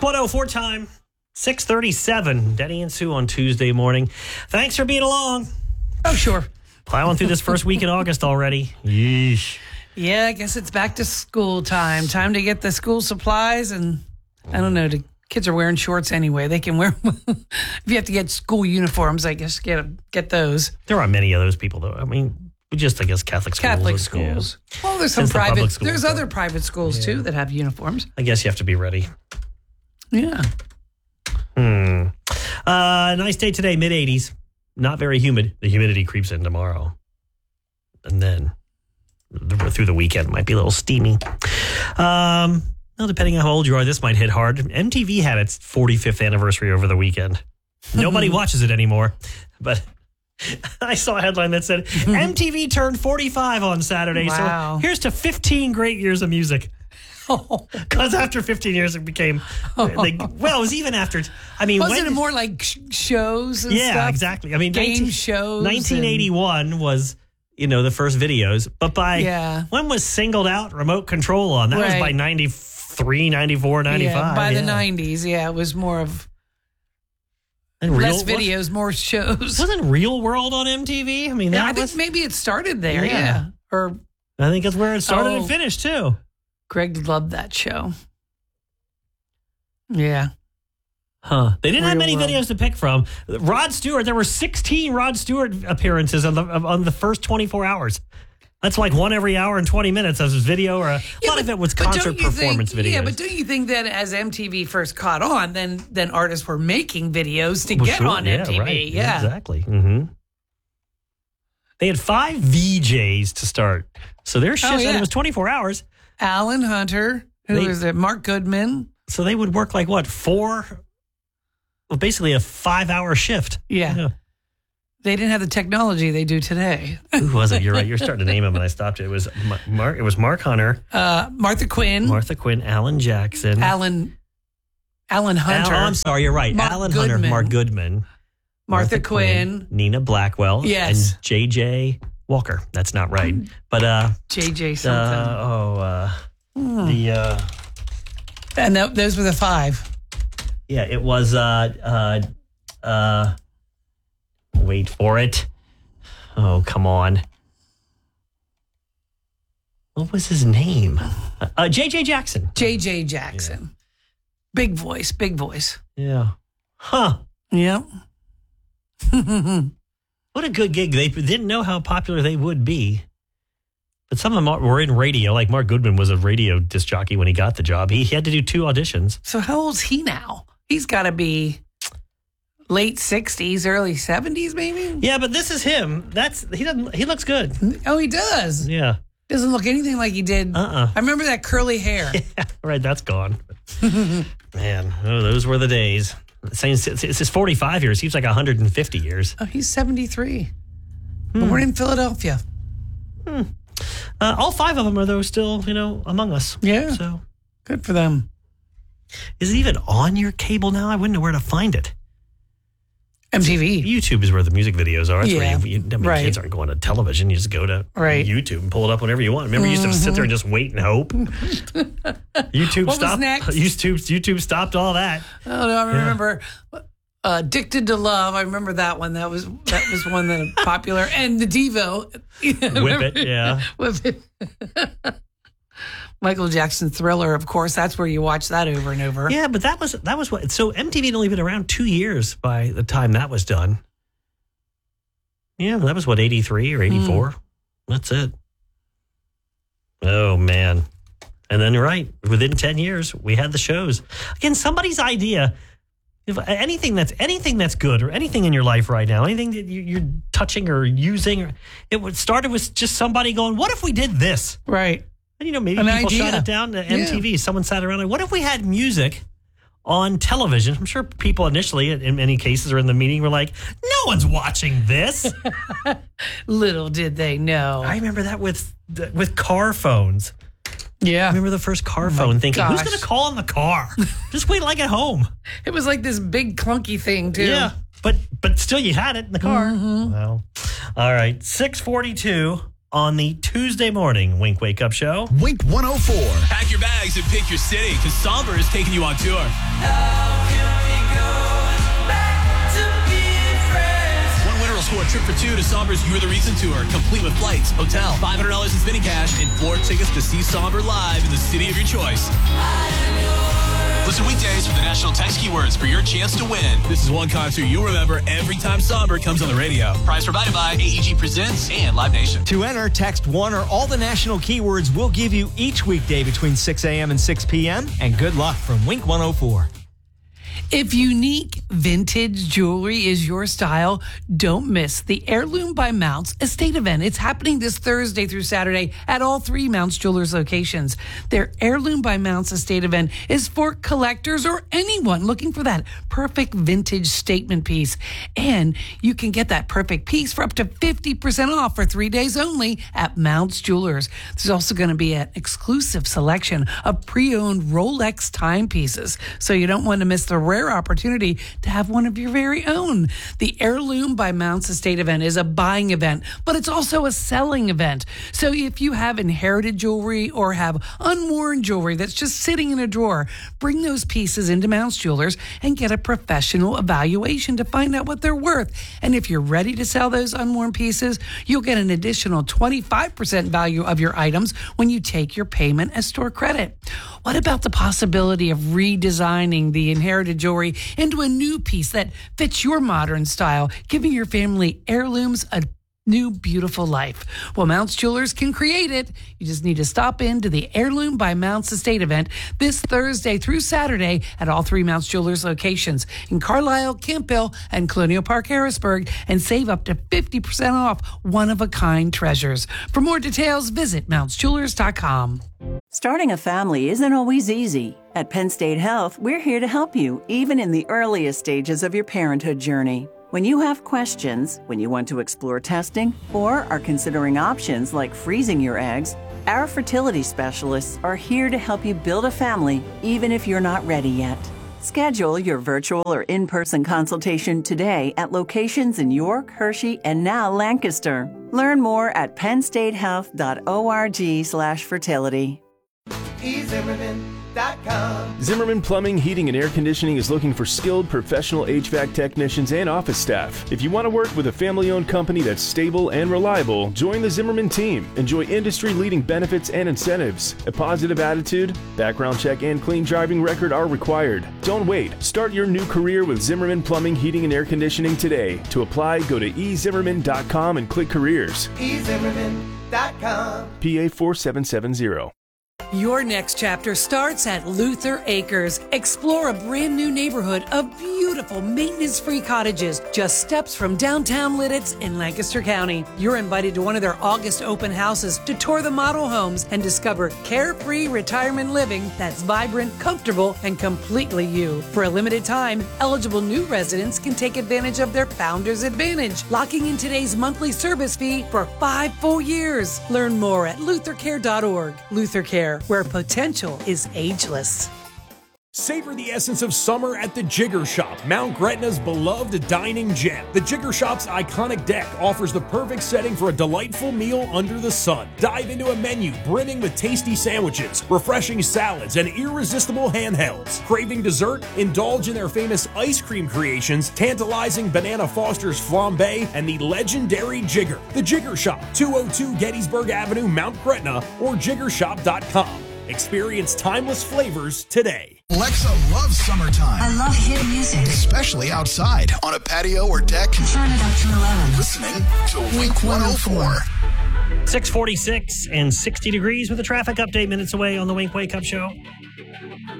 104 time, 6:37. Denny and Sue on Tuesday morning. Thanks for being along. Oh, sure. Plowing through this first week in August already. Yeesh. Yeah, I guess it's back to school time. Time to get the school supplies, and I don't know, the kids are wearing shorts anyway. They can wear if you have to get school uniforms, I guess get those. There aren't many of those people, though. I mean, just, I guess, Catholic schools. Catholic schools. Yeah. Well, there's some Since the private. public schools There's don't. other private schools, too, that have uniforms. I guess you have to be ready. Yeah. Nice day today, mid-80s. Not very humid. The humidity creeps in tomorrow. And then through the weekend, it might be a little steamy. Well, depending on how old you are, this might hit hard. MTV had its 45th anniversary over the weekend. Nobody watches it anymore. But I saw a headline that said, MTV turned 45 on Saturday. Wow. So here's to 15 great years of music. Because after 15 years, it became, well, it was even after, I mean. Wasn't it more like shows and stuff? Yeah, exactly. I mean, game shows. 1981 was, the first videos. But when was Singled Out Remote Control on? That was by 93, 94, 95. Yeah, by the 90s, it was more of less videos, more shows. Wasn't Real World on MTV? I mean, I think maybe it started there, yeah. Or I think that's where it started and finished, too. Greg loved that show. Yeah. Huh. They didn't have many videos to pick from. Rod Stewart, there were 16 Rod Stewart appearances on the first 24 hours. That's like one every hour and 20 minutes of his video, or a lot of it was concert performance videos. Yeah, but don't you think that as MTV first caught on, then artists were making videos to get on MTV? Right. Yeah, exactly. Mm-hmm. They had 5 VJs to start. So their shift, and it was 24 hours. Alan Hunter, who is it? Mark Goodman. So they would work like, basically a 5-hour shift. Yeah. They didn't have the technology they do today. Who was it? You're right. You're starting to name them, and I stopped it. It was Mark Hunter. Martha Quinn. Alan Jackson. Alan Hunter. I'm sorry, you're right. Alan Hunter, Mark Goodman. Martha Quinn. Nina Blackwell. Yes. And J.J. Walker. That's not right. But J.J. something. And those were the 5. Yeah, it was wait for it. Oh, come on. What was his name? J.J. Jackson. J.J. Jackson. Yeah. Big voice. Yeah. Huh. Yep. What a good gig. They didn't know how popular they would be. But some of them were in radio. Like Mark Goodman was a radio disc jockey when he got the job. He had to do 2 auditions. So how old's he now? He's got to be late 60s, early 70s, maybe? Yeah, but this is him. He looks good. Oh, he does? Yeah. Doesn't look anything like he did. I remember that curly hair. Yeah, right, that's gone. Man, those were the days. It's 45 years. Seems like 150 years. Oh, he's 73. Born in Philadelphia. All 5 of them are, though, still, among us. Yeah. So good for them. Is it even on your cable now? I wouldn't know where to find it. MTV. YouTube is where the music videos are. That's where kids aren't going to television. You just go to YouTube and pull it up whenever you want. Remember, you used to sit there and just wait and hope. YouTube stopped. YouTube stopped all that. Oh no, I remember Addicted to Love. I remember that one. That was one that was popular. And the Devo. Whip It, yeah. Whip It. Michael Jackson Thriller, of course. That's where you watch that over and over. Yeah, but that was what. So MTV had only been around 2 years by the time that was done. Yeah, that was 83 or 84. That's it. Oh man. And then you're right. Within 10 years, we had the shows. Again, somebody's idea. If anything that's good, or anything in your life right now, anything that you're touching or using, it started with just somebody going, "What if we did this?" Right. And maybe people shot it down to MTV. Yeah. Someone sat around and, what if we had music on television? I'm sure people initially, in many cases, or in the meeting, were like, "No one's watching this." Little did they know. I remember that with car phones. Yeah. I remember the first car phone thinking, who's going to call in the car? Just wait till I get home. It was like this big clunky thing, too. Yeah, but still you had it in the car. Mm-hmm. Well, all right, 6:42. on the Tuesday morning Wink Wake Up Show. Wink 104. Pack your bags and pick your city because Somber is taking you on tour. One winner will score a trip for two to Somber's You're the Reason tour, complete with flights, hotel, $500 in spinning cash, and 4 tickets to see Somber live in the city of your choice. Listen weekdays for the national text keywords for your chance to win. This is one concert you'll remember every time Somber comes on the radio. Prize provided by AEG Presents and Live Nation. To enter, text one or all the national keywords we'll give you each weekday between 6 a.m. and 6 p.m. And good luck from Wink 104. If unique vintage jewelry is your style, don't miss the Heirloom by Mounts estate event. It's happening this Thursday through Saturday at all 3 Mounts Jewelers locations. Their Heirloom by Mounts estate event is for collectors or anyone looking for that perfect vintage statement piece. And you can get that perfect piece for up to 50% off for 3 days only at Mounts Jewelers. There's also going to be an exclusive selection of pre-owned Rolex timepieces, so you don't want to miss the rare opportunity to have one of your very own. The Heirloom by Mounts estate event is a buying event, but it's also a selling event. So if you have inherited jewelry or have unworn jewelry that's just sitting in a drawer, bring those pieces into Mounts Jewelers and get a professional evaluation to find out what they're worth. And if you're ready to sell those unworn pieces, you'll get an additional 25% value of your items when you take your payment as store credit. What about the possibility of redesigning the inherited jewelry into a new piece that fits your modern style, giving your family heirlooms a new beautiful life? Well, Mounts Jewelers can create it. You just need to stop into the Heirloom by Mounts estate event this Thursday through Saturday at all 3 Mounts Jewelers locations in Carlisle, Campbell, and Colonial Park, Harrisburg, and save up to 50% off one-of-a-kind treasures. For more details, visit mountsjewelers.com. Starting a family isn't always easy. At Penn State Health, we're here to help you, even in the earliest stages of your parenthood journey. When you have questions, when you want to explore testing, or are considering options like freezing your eggs, our fertility specialists are here to help you build a family, even if you're not ready yet. Schedule your virtual or in-person consultation today at locations in York, Hershey, and now Lancaster. Learn more at pennstatehealth.org/fertility. Zimmerman Plumbing, Heating, and Air Conditioning is looking for skilled professional HVAC technicians and office staff. If you want to work with a family-owned company that's stable and reliable, join the Zimmerman team. Enjoy industry-leading benefits and incentives. A positive attitude, background check, and clean driving record are required. Don't wait. Start your new career with Zimmerman Plumbing, Heating, and Air Conditioning today. To apply, go to ezimmerman.com and click careers. ezimmerman.com. PA 4770. Your next chapter starts at Luther Acres. Explore a brand new neighborhood of beautiful maintenance-free cottages just steps from downtown Lidditz in Lancaster County. You're invited to one of their August open houses to tour the model homes and discover carefree retirement living that's vibrant, comfortable, and completely you. For a limited time, eligible new residents can take advantage of their Founders Advantage, locking in today's monthly service fee for 5 full years. Learn more at luthercare.org. Luther Care, where potential is ageless. Savor the essence of summer at the Jigger Shop, Mount Gretna's beloved dining gem. The Jigger Shop's iconic deck offers the perfect setting for a delightful meal under the sun. Dive into a menu brimming with tasty sandwiches, refreshing salads, and irresistible handhelds. Craving dessert? Indulge in their famous ice cream creations, tantalizing Banana Foster's flambe, and the legendary Jigger. The Jigger Shop, 202 Gettysburg Avenue, Mount Gretna, or jiggershop.com. Experience timeless flavors today. Alexa loves summertime. I love hit music. Especially outside, on a patio or deck. Turn it up to 11. Listening to Wink 104. 646 and 60 degrees with a traffic update minutes away on the Wink Wake Up Show.